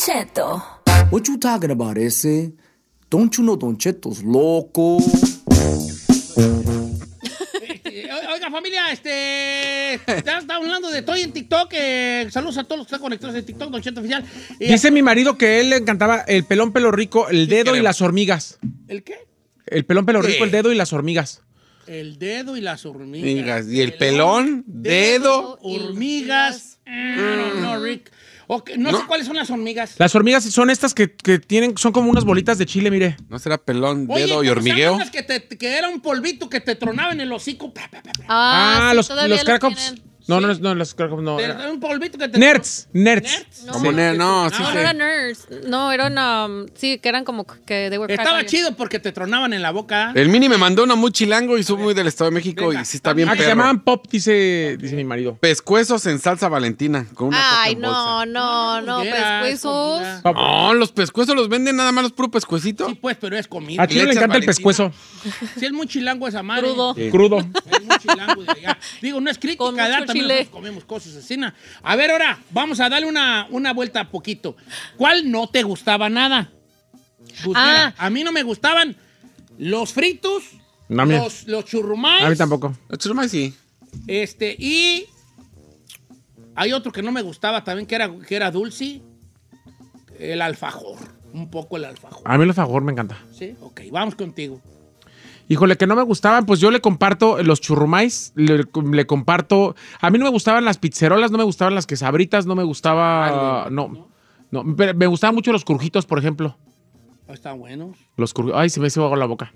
Cheto. What you talking about, ese? Don't you know Don Cheto's loco? Oiga, familia, está hablando de estoy en TikTok. Saludos a todos los que están conectados en TikTok, Don Cheto Oficial. Dice mi marido que él le encantaba el pelón pelo rico, el dedo y las hormigas. ¿El qué? El pelón pelo rico, el dedo y las hormigas. El dedo y las hormigas. Y el pelón, dedo, hormigas. No, Rick. Okay, no sé cuáles son las hormigas. Las hormigas son estas que tienen, son como unas bolitas de chile, mire. ¿No será pelón, Oye, dedo y hormigueo? ¿sabes que era un polvito que te tronaba en el hocico? Sí, los Crackpops. tienen. No, Sí. los Crackpops no. Era un polvito que te... Nerds. No. Como no, sí No, sé. no eran nerds. No, eran, sí, que eran como que they were Estaba crackers. chido porque te tronaban en la boca. El Mini me mandó una muy chilango y soy muy del Estado de México Venga. y sí está bien Ah, que se perro. llamaban pop, dice mi marido. Pescuezos en salsa valentina con una coca Ay, en bolsa. no, Era, pues es comida. Pop. No, los pescuezos los venden nada más los puro pescuecito. Sí, pues, pero es comida. A Chino le echas encanta el Valentina. pescuezo. Sí, es muy chilango esa madre. Crudo. Sí. Crudo. Es muy chilango de allá. Digo, no es crítica, Con mucho ¿verdad? También chile. nosotros comemos cosas así. ¿No? A ver, ahora, vamos a darle una vuelta a poquito. ¿Cuál no te gustaba nada? Pues mira, a mí no me gustaban los fritos, No, a mí, los churrumais. a mí tampoco. Los churrumais sí. Y hay otro que no me gustaba también, que era dulce. El alfajor. Un poco el alfajor. A mí el favor me encanta. ¿Sí? Ok, vamos contigo. Híjole, que no me gustaban, pues yo le comparto los churrumais, le comparto... A mí no me gustaban las pizzerolas, no me gustaban las quesabritas, no me gustaba... No, pero me gustaban mucho los crujitos, por ejemplo. Están buenos. Los crujitos... Ay, se me hizo agua la boca.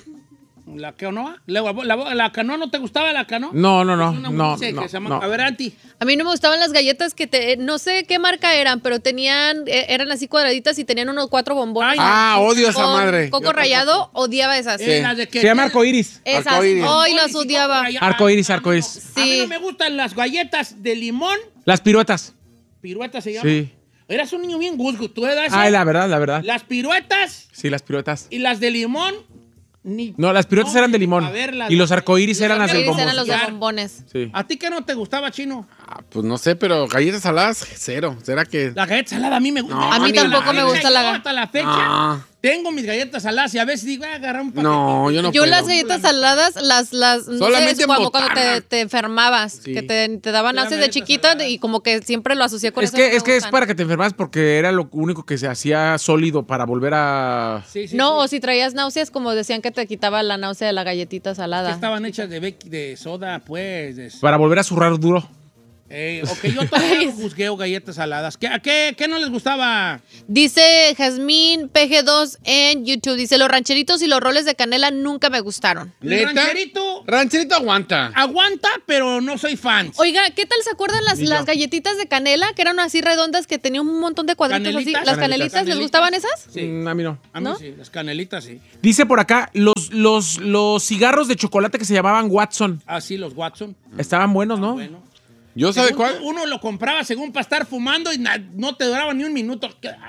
¿La canoa? ¿La canoa no te gustaba la canoa? No, Es una dulce que se llama... A ver, Anti. A mí no me gustaban las galletas que no sé qué marca eran, pero eran así cuadraditas y tenían unos 4 bombones. Ah, odio esa Con madre. Coco rallado, odiaba esas. Las de que Se llama arcoíris. Esas, Arcoíris. hoy las odiaba. Arcoíris. A mí Sí. no me gustan las galletas de limón. Las piruetas. Piruetas se llaman. Sí. Eras un niño bien guzgo. ¿Tú eras? Ay, la verdad. Las piruetas Sí, las piruetas. y las de limón. No, las piruetas eran de limón. A ver, las Y los de- arcoíris eran las del Arcoíris eran bombón. los de bombones. Sí. ¿A ti qué no te gustaba, Chino? Pues no sé, pero galletas saladas, cero. ¿Será que...? La galleta salada a mí me gusta. No, A mí ni tampoco la me gusta Yo la hasta la fecha No. tengo mis galletas saladas y a veces digo, voy a agarrar un paquete. No, yo no Yo puedo. las galletas saladas, no Solamente sé, en cuando botana. te enfermabas, Sí. que te daban Las náuseas de galletas chiquita saladas. y como que siempre lo asocié con Es eso. que, no es me que es gustan. para que te enfermas porque era lo único que se hacía sólido para volver a... Sí, sí, No, sí. o si traías náuseas, como decían que te quitaba la náusea de la galletita Que salada. estaban hechas de soda, pues. Para volver a zurrar duro. Ok, yo todavía busqueo galletas saladas. ¿Qué no les gustaba? Dice Jazmín PG2 en YouTube, dice, los rancheritos y los roles de canela nunca me gustaron. El ¿Neta? rancherito Rancherito aguanta. aguanta, pero no soy fan. Oiga, ¿qué tal se acuerdan las galletitas de canela? Que eran así redondas, que tenían un montón de cuadritos así. ¿Canelitas? ¿Las canelitas les gustaban esas? Sí. A mí no. A mí ¿No? sí, las canelitas sí. Dice por acá, los cigarros de chocolate que se llamaban Watson. Ah, sí, los Watson. Estaban buenos, ¿no? Bueno. ¿Yo sabe Según cuál? Uno lo compraba según para estar fumando y no te duraba ni un minuto.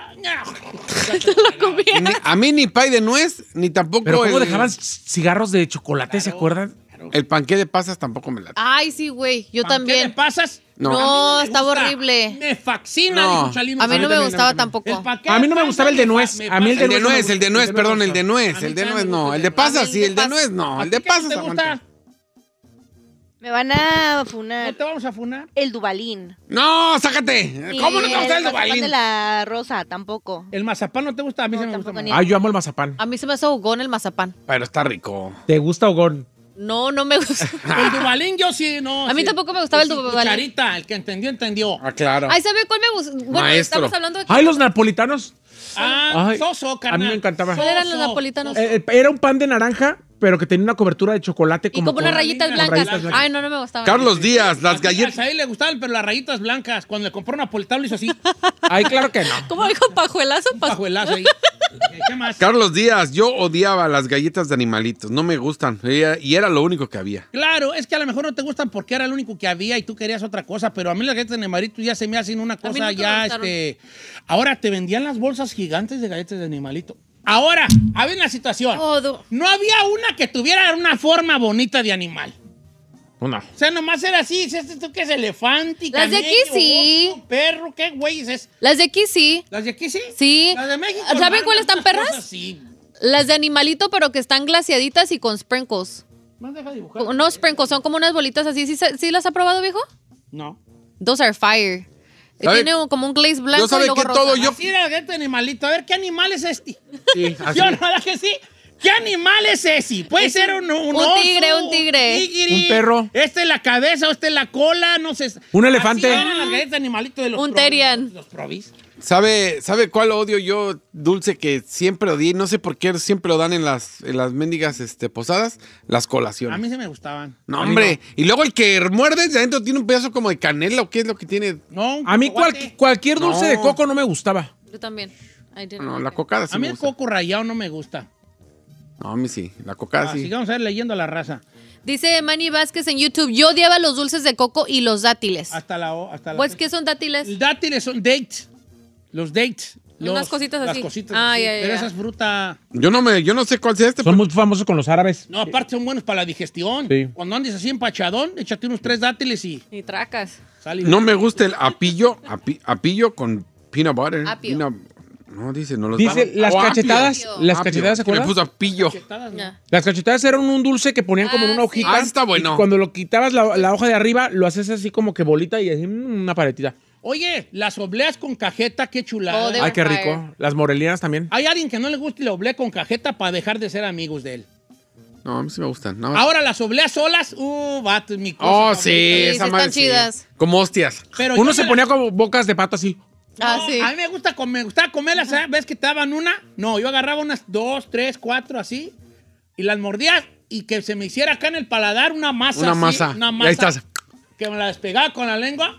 A mí ni pay de nuez, ni tampoco Pero ¿cómo el, dejaban cigarros de chocolate, se acuerdan? el panqué de pasas tampoco me late. Ay, sí, güey, yo ¿Qué le también. pasas? No. No, A mí me estaba gusta. horrible. Me fascina, No. dijo Chalino. A mí no me también, gustaba a mí también. tampoco. paquete A mí no me gustaba el de nuez. A mí El de nuez, el de nuez, perdón, el de nuez, A mí el de también nuez me no, gusta el de pasas sí, el de pasas. nuez no, el de ¿Qué no pasas te gusta? aguanta. Me van a ¿No funar. te vamos a funar? El Dubalín. No, sácate. ¿Cómo no te gusta el mazapán Dubalín? de la rosa, tampoco. ¿El mazapán no te gusta? A mí No, sí me gusta tampoco más. ni- Ay, yo amo el mazapán. A mí se me hace ahogón el mazapán. Pero está rico. ¿Te gusta Ogón? No, no me gusta. El Dubalín yo sí, no. A mí sí. tampoco me gustaba el Sin Dubalín. cucharita, el que entendió, entendió. Ah, claro. Ay, ¿sabe cuál me gusta? Bueno, Maestro. estamos hablando de... Ay, los napolitanos. Ay, soso, a mí carnal. me encantaba. ¿Cuáles eran los Soso. napolitanos? Era un pan de naranja, pero que tenía una cobertura de chocolate Y como como unas con- rayitas con blancas. rayitas blancas. Ay, no, no me gustaban. Carlos Díaz, las galletas. A él le gustaban, pero las rayitas blancas. Cuando le compró napolitano le hizo así. Ay, claro que no. ¿Cómo dijo pajuelazo? Bajo el lazo ahí. ¿Qué más? Carlos Díaz, yo odiaba las galletas de animalitos, no me gustan, y era lo único que había. Claro, es que a lo mejor no te gustan porque era lo único que había y tú querías otra cosa, pero a mí las galletas de animalitos ya se me hacen una mí cosa nunca me ya, gustaron. Ahora te vendían las bolsas gigantes de galletas de animalito. Ahora, había una situación. Todo. No había una que tuviera una forma bonita de animal. No. O sea, nomás era así. ¿Esto qué es? Elefante, Las de aquí camello, sí. oso, perro, ¿qué güeyes es? Las de aquí sí. ¿Las de aquí sí? Sí. Las de México. ¿Saben no, cuáles están otras perras? cosas sí. Las de animalito, pero que están glaciaditas y con sprinkles. ¿No deja dibujar? No sprinkles, son como unas bolitas así. ¿Sí las ha probado, viejo? No. Those are fire. ¿Sabe? Tiene como un glaze blanco Yo sabe y luego que rosa. todo yo... Así era el gato animalito. A ver, ¿qué animal es este? Sí, así. Yo no, ¿verdad que sí? ¿Qué animal es ese? Puede ser un oso, tigre, un tigre. tigre, Un perro. Este es la cabeza, este es la cola, no sé. Un elefante. Así eran las galletas de animalito de los Un Probis, Terian. Los Probis. ¿Sabe cuál odio yo, dulce, que siempre odié? No sé por qué siempre lo dan en las mendigas posadas. Las colaciones. A mí se me gustaban. No, hombre. Y luego el que muerde de adentro tiene un pedazo como de canela, ¿o qué es lo que tiene? No, un A mí cacahuate. cualquier dulce No. de coco no me gustaba. Yo también. I didn't No, like la it. cocada sí A mí me el gusta. coco rayado no me gusta. No, a mí sí. La cocada sí. Sigamos a ver leyendo la raza. Dice Manny Vázquez en YouTube, yo odiaba los dulces de coco y los dátiles. Hasta la Pues, ¿qué son dátiles? Los dátiles son dates. Los dates. Unas cositas Las así. cositas Ah, así. ya, Pero ya. esa es fruta. Yo no sé cuál sea este. Son muy famosos con los árabes. No, aparte son buenos para la digestión. Sí. Cuando andes así empachadón, échate unos 3 dátiles y Y tracas. sale. No me gusta el apillo, apillo con peanut butter. Apio. No, dice, no los Dice, las Oh, apio. cachetadas, las Apio. cachetadas, ¿se Que le acuerdan? puso apillo. Chetadas, ¿no? Ya. Las cachetadas eran un dulce que ponían como en una Ah, hojita. sí. Ah, está bueno. Y cuando lo quitabas la hoja de arriba, lo haces así como que bolita y así una paletita. Oye, las obleas con cajeta, qué chulada. Oh, de- Ay, qué fire. rico. Las morelianas también. Hay alguien que no le gusta la oblea con cajeta para dejar de ser amigos de él. No, a mí sí me gustan. No. Ahora, las obleas solas, vato, es mi cosa. Oh, favorita. sí, Sí, esa sí madre están sí. chidas. Como hostias. Pero Uno yo se me ponía como bocas de pato así. Ah, No, sí. A mí me gustaba comerlas, ¿sabes? ¿Ves que te daban una? No, yo agarraba unas 2, 3, 4 así y las mordía y que se me hiciera acá en el paladar una masa. Una así, masa. Una Y masa. ahí estás. Que me la despegaba con la lengua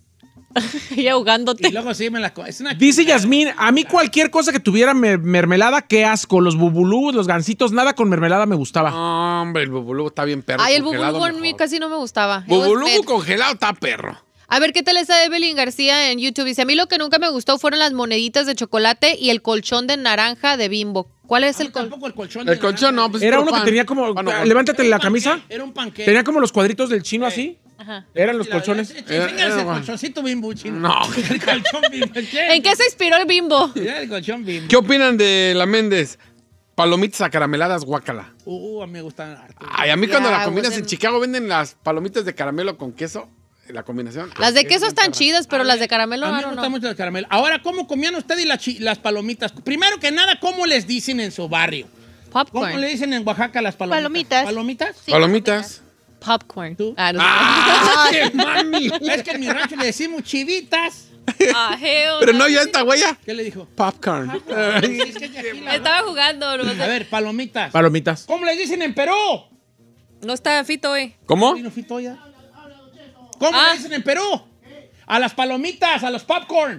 Y ahogándote. y luego sí me la... Es una Dice chulada. Yasmín, a mí cualquier cosa que tuviera mermelada, qué asco. Los bubulús, los gancitos, nada con mermelada me gustaba. No, hombre, el bubulubu está bien perro. Ay, el congelado bubulubu a mí mejor. casi no me gustaba. It was Bubulubu mid. congelado está perro. A ver, ¿qué tal está Evelyn García en YouTube? Dice, a mí lo que nunca me gustó fueron las moneditas de chocolate y el colchón de naranja de Bimbo. ¿Cuál es A mí el colchón? tampoco el colchón. El de colchón no, naranja. pues Era puro uno que pan. tenía como... Pan o levántate Era la un camisa. panqué, Era un panque. Tenía como los cuadritos del chino así. Ajá. Eran los colchones. Enséñales el colchoncito Bimbo, chino. No. El colchón Bimbo. ¿En qué se inspiró el Bimbo? Mira el colchón Bimbo. ¿Qué opinan de la Méndez? Palomitas acarameladas, guácala. A mí me gustan harto. Ay, a mí cuando Ya, la combinas pues, en Chicago venden las palomitas de caramelo con queso. La combinación. Las de queso están chidas, pero A las ver, de caramelo, A mí I me don't gusta know. mucho el caramelo. Ahora, ¿cómo comían ustedes las palomitas? Primero que nada, ¿cómo les dicen en su barrio? ¿Cómo Popcorn. le dicen en Oaxaca las palomitas? Palomitas. ¿Palomitas? Sí, Palomitas. Popcorn. ¿Tú? Ah, no sé. ¡Ay, mami! Es que en mi rancho le decimos chivitas. Ah, hell Pero no, ya esta güeya. ¿Qué le dijo? Popcorn. Sí, es que de aquí la- Estaba jugando. No, A ver, palomitas. Palomitas. ¿Cómo les dicen en Perú? no está Fito hoy. ¿Cómo? Vino Fito ya. ¿Cómo Ah. le dicen en Perú? A las palomitas, a los popcorn.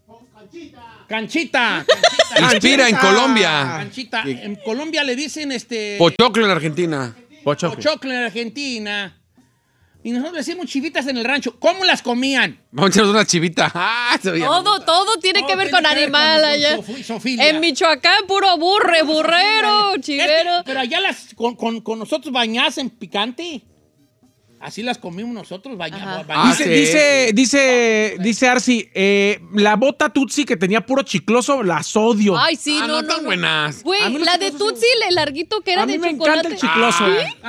Canchita. Inspira en Colombia. Canchita. En Colombia le dicen Pochoclo en Argentina. pochoclo en Argentina. Y nosotros le decimos chivitas en el rancho. ¿Cómo las comían? Vamos a echarnos una chivita. Ah, se veía. Todo tiene que ver con animal allá. Sofilia. En Michoacán, puro burrero, chivero. Pero allá con nosotros bañadas en picante. Así las comimos nosotros, Ajá. Ah, sí. Dice Arci, la bota Tutsi que tenía puro chicloso, las odio. Ay, sí, Ah, no, tan buenas. Güey, A mí los la de chiclosos Tutsi, el larguito que era A mí de me chocolate. encanta el chicloso.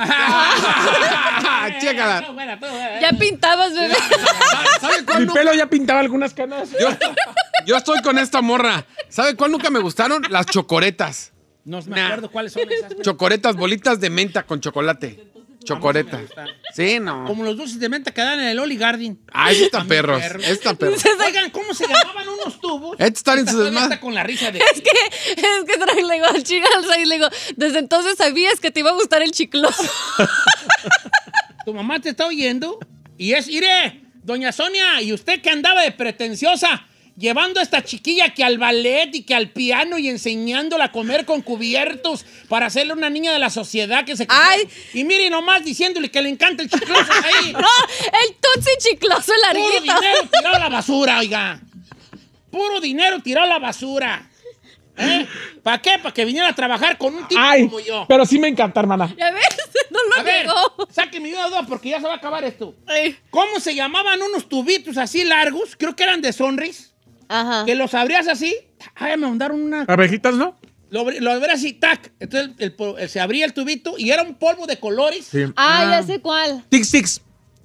Chécala. Ya pintabas, bebé. ¿Sabe cuál Mi no? pelo ya pintaba algunas canas. Yo estoy con esta morra. ¿Sabe cuál nunca me gustaron? Las chocoretas. No me acuerdo cuáles son esas. Chocoretas, bolitas de menta con chocolate. Chocoretas. Sí, no. Como los dulces de menta que dan en el Oli Garden. Ah, estos están También perros. perros. Estos están perros. Oigan, ¿cómo se llamaban unos tubos? Estos están en su Todavía desmadre. está con la risa de... Es que trae, le digo al chico y le digo, desde entonces sabías que te iba a gustar el chicloso. Tu mamá te está oyendo y iré, doña Sonia, y usted que andaba de pretenciosa, llevando a esta chiquilla que al ballet y que al piano y enseñándola a comer con cubiertos para hacerle una niña de la sociedad que se... Ay. Y mire nomás diciéndole que le encanta el chicloso ahí. No, el Tutsi chicloso, el Puro larguito. dinero tirado a la basura, oiga. Puro dinero tirado a la basura. ¿Para qué? Para que viniera a trabajar con un tipo Ay, como yo. pero sí me encanta, hermana. ¿Ya ves? No lo A ver, llegó. saque mi duda porque ya se va a acabar esto. Ay. ¿Cómo se llamaban unos tubitos así largos? Creo que eran de Sonris. Ajá. Que los abrías así. Ay, me mandaron una... Abejitas, ¿no? Lo abrías así, tac. Entonces se abría el tubito y era un polvo de colores. Sí. Ya sé cuál. Tic-Tics.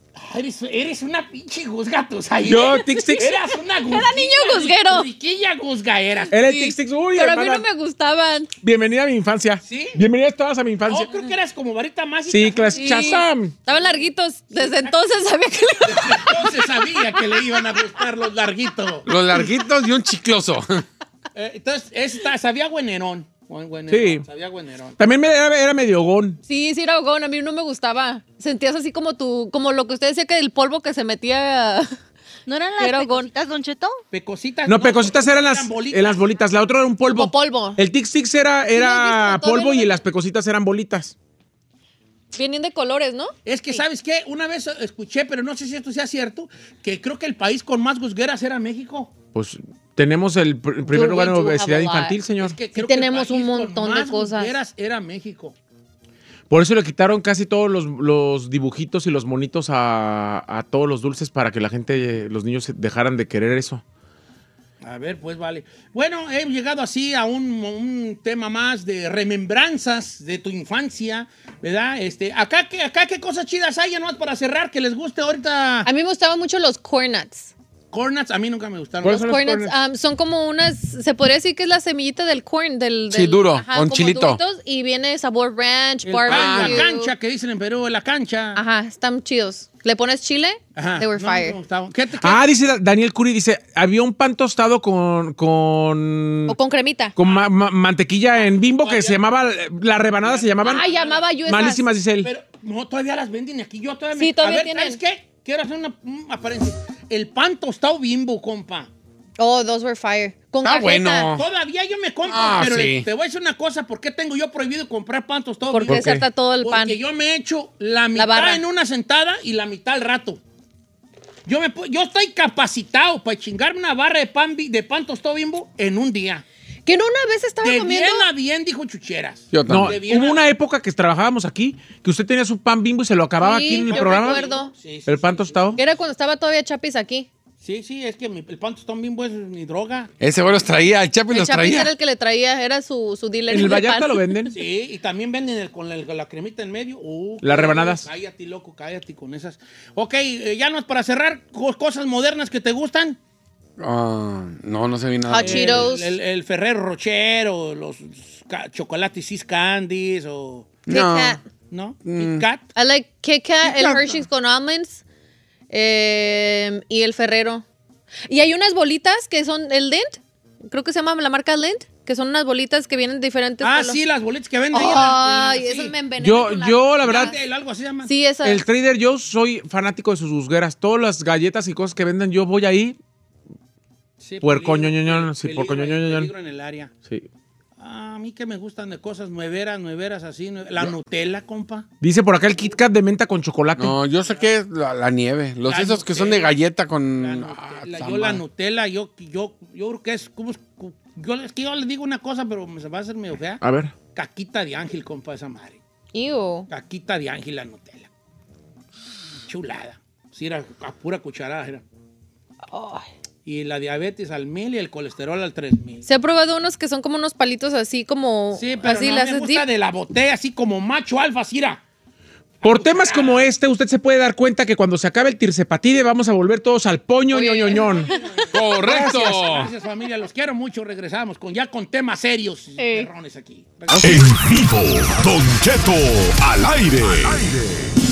Eres una pinche guzga, tú sabes. Yo, Tic-Tics. Eras una guzga. Era niño guzguero. Riquilla guzga eras. Era el Tic-Tics. Uy, Pero a mí hermana. no me gustaban. Bienvenida a mi infancia. ¿Sí? Bienvenidas todas a mi infancia. Oh, creo que eras como varita mágica. Sí, clase. Sí. Shazam. Estaban larguitos. Desde entonces sabía que le... Entonces sabía que le iban a gustar los larguitos. Los larguitos y un chicloso. Entonces, sabía güenerón. Sí. Sabía güenerón. También era medio gón. Sí, era hogón. A mí no me gustaba. Sentías así como como lo que usted decía que el polvo que se metía... ¿No eran Era las hogón. pecositas, Don Cheto? Pecositas. No, pecositas eran bolitas. en las bolitas. La otra era un polvo. Como polvo. El Tic-Tics era ¿Sí lo has visto? polvo Todavía y lo- las pecositas eran bolitas. Vienen de colores, ¿no? Es que, ¿sabes qué? Una vez escuché, pero no sé si esto sea cierto, que creo que el país con más guzgueras era México. Pues tenemos el primer lugar en we do obesidad have a lot. infantil, señor. Es que Sí creo que el tenemos país un con montón de más cosas. guzgueras era México. Por eso le quitaron casi todos los dibujitos y los monitos a todos los dulces para que la gente, los niños dejaran de querer eso. A ver, pues vale. Bueno, hemos llegado así a un tema más de remembranzas de tu infancia, ¿verdad? Acá qué cosas chidas hay, ya nomás para cerrar, que les guste ahorita. A mí me gustaban mucho los corn nuts. Corn nuts, a mí nunca me gustaron. ¿Cuáles son los Corn corn nuts, nuts? son como unas, se podría decir que es la semillita del corn, Sí, duro, con como chilito. duritos, y viene sabor ranch, El barbecue. la cancha, que dicen en Perú, la cancha. Ajá, están chidos. ¿Le pones chile? Ajá. They were No, fire. no me gustaban. ¿Qué? Dice Daniel Curi, dice, había un pan tostado con O con cremita. mantequilla en Bimbo que se llamaba, las rebanadas se llamaban Llamaba yo esas. malísimas, dice él. Pero no, todavía las venden aquí. Yo todavía Sí, todavía A ver, ¿sabes tienen. qué? Quiero hacer una apariencia. El pan tostado Bimbo, compa. Oh, those were fire. Con Está cajeta. bueno. Todavía yo me compro, pero sí. te voy a decir una cosa. ¿Por qué tengo yo prohibido comprar pan tostado Porque Bimbo? se harta todo el pan. Porque yo me echo la mitad barra. en una sentada y la mitad al rato. Yo estoy capacitado para chingarme una barra de pan tostado Bimbo en un día. Que no una vez estaba De comiendo. bien a bien, dijo Chucheras. Yo No, también. bien hubo a- una época que trabajábamos aquí, que usted tenía su pan Bimbo y se lo acababa Sí, aquí en el yo programa. recuerdo. Sí, El pan tostado. Que era cuando estaba todavía Chapis aquí. Sí, es que el pan tostado Bimbo es mi droga. Ese güey los traía, el Chapi El los Chapis traía. era el que le traía, era su dealer. En el de Vallarta pan. lo venden. Sí, y también venden con la cremita en medio. Las rebanadas. Cállate, loco, cállate con esas. Ok, ya no es para cerrar. Cosas modernas que te gustan. No sé bien nada. Hot Cheetos. El Ferrero Rocher o los chocolates Sis Candies o... Kit No. Kat. ¿No? Kit Kat. I like Kit Kat, el Kat. Hershey's con almonds y el Ferrero. Y hay unas bolitas que son el Lindt, creo que se llama la marca Lindt, que son unas bolitas que vienen de diferentes colores. Sí, las bolitas que venden. Ay, sí. esas me envenenan. Yo, la verdad, Algo así se llama. Sí, esas. el Trader Joe's soy fanático de sus guzgueras. Todas las galletas y cosas que venden, yo voy ahí. Sí, Puercoñoñoñón, sí, peligro, puercoñoñoñón. peligro en el área. Sí. A mí que me gustan de cosas nueveras así. La Nutella, compa. Dice por acá el Kit Kat de menta con chocolate. No, yo sé que es la nieve. Los La esos que son de Nutella. galleta con... La Nutella, está yo la mal. Nutella, yo creo que es como... Es que yo le digo una cosa, pero se va a hacer medio fea. A ver. Caquita de ángel, compa, esa madre. Ew. Caquita de ángel, la Nutella. Chulada. Sí, era a pura cucharada. Era. Y la diabetes al 1000 y el colesterol al 3000. Se ha probado unos que son como unos palitos así como... Sí, pero así no las me gusta de la botella, así como macho alfa, Cira. Por temas como este, usted se puede dar cuenta que cuando se acabe el tircepatide vamos a volver todos al poño ñoñoñón. ¡Correcto! Gracias, familia. Los quiero mucho. Regresamos con temas serios y perrones aquí. En vivo, Don Cheto al aire.